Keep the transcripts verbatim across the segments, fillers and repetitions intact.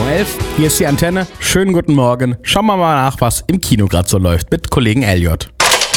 elf, hier ist die Antenne. Schönen guten Morgen. Schauen wir mal nach, was im Kino gerade so läuft mit Kollegen Elliot.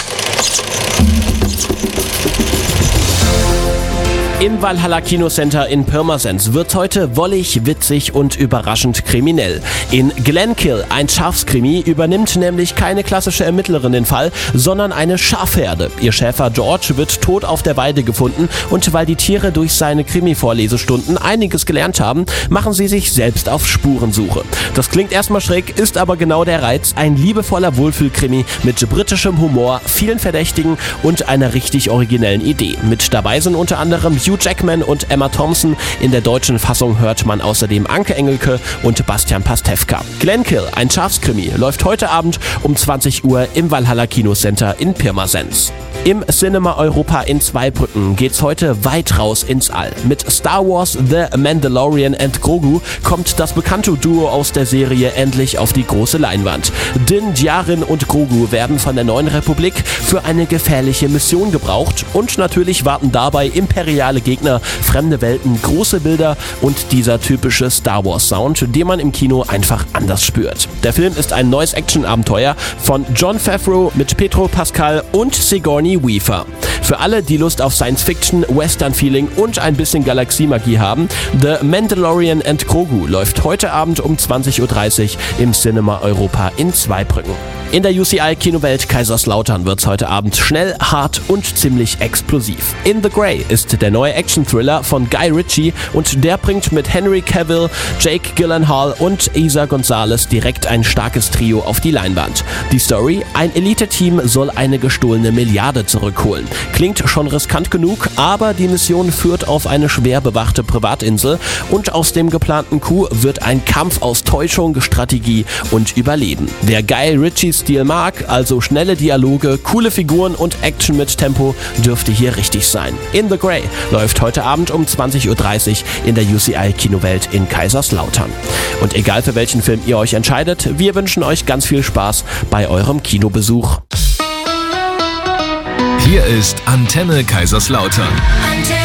Im Valhalla Kinocenter in Pirmasens wird heute wollig, witzig und überraschend kriminell. In Glenkill, ein Schafskrimi, übernimmt nämlich keine klassische Ermittlerin den Fall, sondern eine Schafherde. Ihr Schäfer George wird tot auf der Weide gefunden und weil die Tiere durch seine Krimi-Vorlesestunden einiges gelernt haben, machen sie sich selbst auf Spurensuche. Das klingt erstmal schräg, ist aber genau der Reiz. Ein liebevoller Wohlfühlkrimi mit britischem Humor, vielen Verdächtigen und einer richtig originellen Idee. Mit dabei sind unter anderem Hugh Jackman und Emma Thompson. In der deutschen Fassung hört man außerdem Anke Engelke und Bastian Pastewka. Glenkill, ein Schafskrimi, läuft heute Abend um zwanzig Uhr im Valhalla Kinocenter in Pirmasens. Im Cinema Europa in Zweibrücken geht's heute weit raus ins All. Mit Star Wars The Mandalorian and Grogu kommt das bekannte Duo aus der Serie endlich auf die große Leinwand. Din Djarin und Grogu werden von der neuen Republik für eine gefährliche Mission gebraucht und natürlich warten dabei imperiale Gegner, fremde Welten, große Bilder und dieser typische Star Wars Sound, den man im Kino einfach anders spürt. Der Film ist ein neues Action-Abenteuer von Jon Favreau mit Pedro Pascal und Sigourney Weaver. Für alle, die Lust auf Science-Fiction, Western-Feeling und ein bisschen Galaxiemagie haben, The Mandalorian and Grogu läuft heute Abend um zwanzig Uhr dreißig im Cinema Europa in Zweibrücken. In der U C I-Kinowelt Kaiserslautern wird's heute Abend schnell, hart und ziemlich explosiv. In the Grey ist der neue Action-Thriller von Guy Ritchie und der bringt mit Henry Cavill, Jake Gyllenhaal und Eiza Gonzalez direkt ein starkes Trio auf die Leinwand. Die Story: Ein Elite-Team soll eine gestohlene Milliarde zurückholen. Klingt schon riskant genug, aber die Mission führt auf eine schwer bewachte Privatinsel und aus dem geplanten Coup wird ein Kampf aus Täuschung, Strategie und Überleben. Wer Guy Ritchies Stil mag, also schnelle Dialoge, coole Figuren und Action mit Tempo, dürfte hier richtig sein. In the Grey läuft heute Abend um zwanzig Uhr dreißig in der U C I-Kinowelt in Kaiserslautern. Und egal für welchen Film ihr euch entscheidet, wir wünschen euch ganz viel Spaß bei eurem Kinobesuch. Hier ist Antenne Kaiserslautern.